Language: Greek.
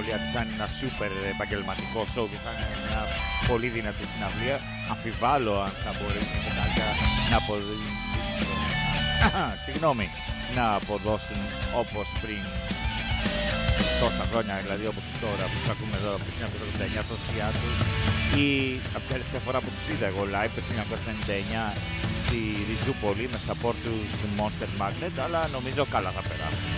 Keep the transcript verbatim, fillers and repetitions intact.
σχόλια ότι θα είναι ένα σούπερ επαγγελματικό show και θα είναι μια πολύ δυνατή συναυλία. Αμφιβάλλω αν θα μπορέσουν και κάποια να αποδώσουν, συγγνώμη, να αποδώσουν όπως πριν τόσα χρόνια, δηλαδή όπως τώρα που τους ακούμε εδώ από το χίλια εννιακόσια ογδόντα εννιά στο Seattle, ή από την τελευταία φορά που τους είδα εγώ live το χίλια εννιακόσια ενενήντα εννιά στη Ριζούπολη με support του Monster Magnet, αλλά νομίζω καλά θα περάσουν.